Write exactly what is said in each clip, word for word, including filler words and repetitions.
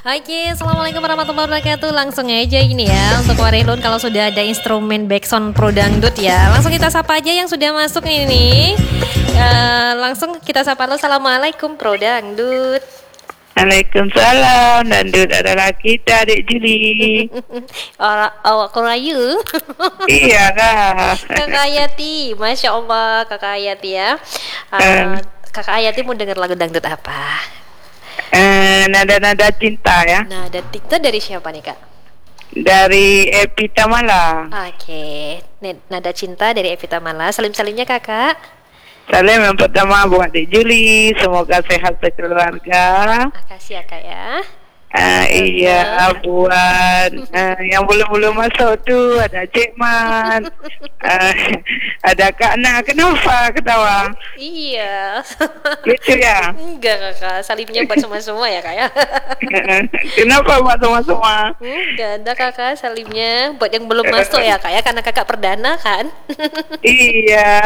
Oke, assalamualaikum warahmatullahi wabarakatuh. Langsung aja ini ya untuk Warilun kalau sudah ada instrumen backsound pro dangdut ya. Langsung kita sapa aja yang sudah masuk ini. Uh, langsung kita sapa lo. Assalamualaikum pro dangdut. Waalaikumsalam, dangdut adalah kita, Adik Juli. Awak Korayu. Iya kak. Kakak Ayati, Masya Allah Kakak Ayati ya. Uh, Kakak Ayati mau dengar lagu dangdut apa? Uh, nada-nada cinta ya. Nada cinta dari siapa nih kak? Dari Epi Tamala. Oke, nada cinta dari Epi Tamala. Salim-salimnya kakak. Salam yang pertama buat Adik Juli, semoga sehat sekeluarga. Makasih ya kak ya. Uh, iya, buat uh, yang belum-belum masuk tu ada Cik Man, uh, ada Kak Na. Kenapa ketawa? Iya. Gitu ya? Enggak kakak, salimnya buat semua-semua ya kak ya. Kenapa buat semua-semua? Enggak ada kakak, salimnya buat yang belum masuk ya kak ya, karena kakak perdana kan. Iya.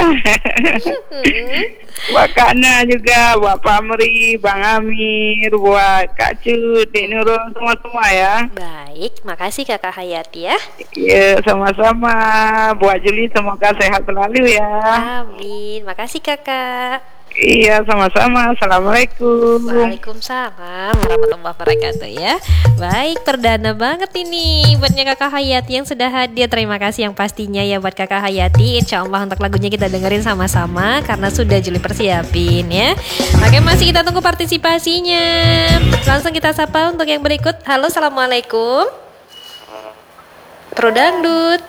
Buat Kak Na juga, buat Pak Amri, Bang Amir, buat Kak Cut, Dik Nurul, semua-semua ya. Baik, makasih kakak Hayati ya. Iya, sama-sama. Buat Juli semoga sehat selalu ya. Amin, makasih kakak. Iya, sama-sama. Assalamualaikum. Waalaikumsalam warahmatullahi wabarakatuh ya. Baik, perdana banget ini buatnya kakak Hayati yang sudah hadir. Terima kasih yang pastinya ya buat kakak Hayati. Insya Allah untuk lagunya kita dengerin sama-sama karena sudah Juli persiapin ya. Oke, masih kita tunggu partisipasinya. Langsung kita sapa untuk yang berikut. Halo, assalamualaikum. Pro Dangdut.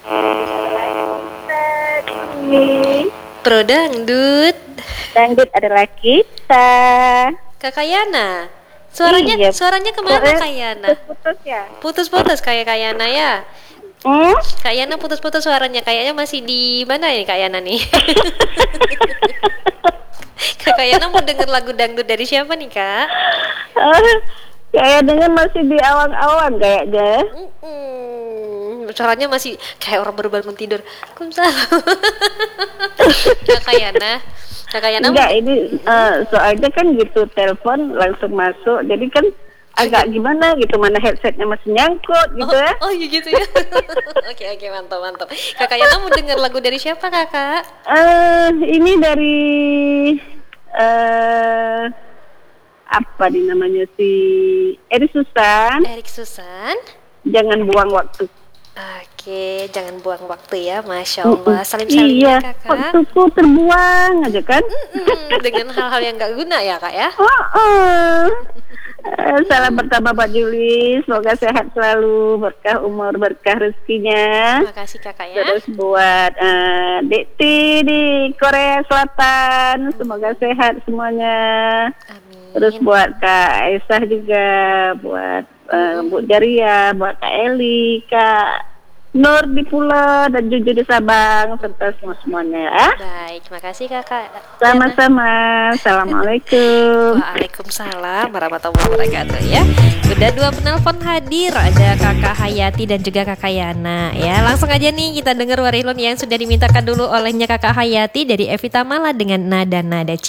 Pro Dangdut. Dangdut adalah kita. Kakak Yana. Suaranya iya. suaranya kemana Kak Yana? Putus-putus ya. Putus-putus kayak Kak Yana ya. Hmm? Kak Yana putus-putus suaranya, kayaknya masih di mana ini Kak Yana nih? Kakak Yana mau denger lagu dangdut dari siapa nih Kak? Uh, kayak dengan masih di awang-awang kayaknya. Mm-mm. Suaranya masih kayak orang baru bangun tidur. Waalaikumsalam. Kakak Yana. Kakak Yana enggak, ini uh, soalnya kan gitu telepon langsung masuk, jadi kan agak gimana gitu, mana headsetnya masih nyangkut gitu oh, ya. Oh iya gitu ya. Oke oke mantap mantap. Kakak Yana mau dengar lagu dari siapa kakak? Uh, ini dari uh, apa nih namanya, si Erik Susan. Erik Susan. Jangan buang waktu. Oke, jangan buang waktu ya, Masya Allah. Salim-salim iya, kakak. waktuku terbuang aja kan. Mm-mm, dengan hal-hal yang gak guna ya kak ya. Oh, oh. Uh, salam pertama Pak Juli, semoga sehat selalu, berkah umur, berkah rezekinya. Terima kasih kakak ya. Terus buat uh, Dekti di Korea Selatan, semoga sehat semuanya. Amin. Terus buat Kak Aisyah juga, buat uh, Bu Jaria, buat Kak Eli, Kak Nur di Pulau dan Juju di Sabang, serta semua semuanya ya. Baik, terima kasih kakak. Sama-sama. Assalamualaikum. Waalaikumsalam warahmatullahi wabarakatuh ya. Udah dua penelpon hadir, ada kakak Hayati dan juga kakak Yana ya. Langsung aja nih kita dengar Warilun yang sudah dimintakan dulu olehnya kakak Hayati dari Evita Mala dengan nada-nada cinta.